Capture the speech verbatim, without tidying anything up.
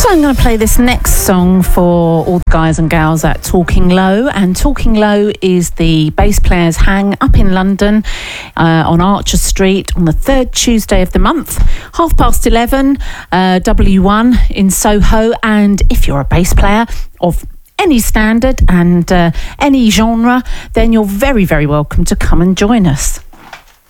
So I'm going to play this next song for all the guys and gals at Talking Low. And Talking Low is the bass players' hang up in London uh, on Archer Street on the third Tuesday of the month, half past eleven, uh, W one in Soho. And if you're a bass player of any standard and uh, any genre, then you're very, very welcome to come and join us.